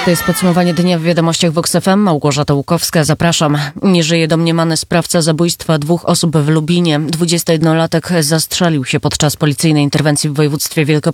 To jest podsumowanie dnia w Wiadomościach Vox FM. Małgorzata Łukowska, zapraszam. Nie żyje domniemany sprawca zabójstwa 2 osób w Lubinie. 21-latek zastrzelił się podczas policyjnej interwencji w województwie wielkopolskim.